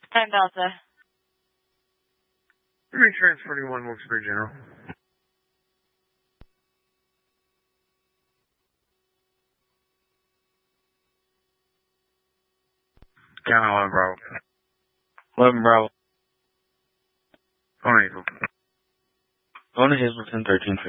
10 Delta. Insurance 41 Wilkes-Barre General. Count 11 Bravo. 11 Bravo. Phone Hazelton. Phone Hazelton 13.